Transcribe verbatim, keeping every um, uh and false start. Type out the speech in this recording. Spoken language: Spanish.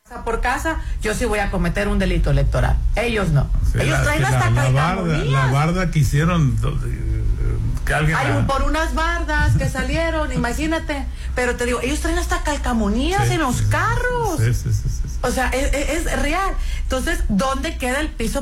por casa, yo sí voy a cometer un delito electoral. Ellos no. Sí, Ellos la, traen hasta la, la barda, calcamonías. la barda que hicieron que alguien Hay un, por unas bardas que salieron, imagínate. Pero te digo, ellos traen hasta calcamonías sí, en los sí, carros. Sí, sí, sí, sí, sí. O sea, es, es, es real. Entonces, ¿dónde queda el piso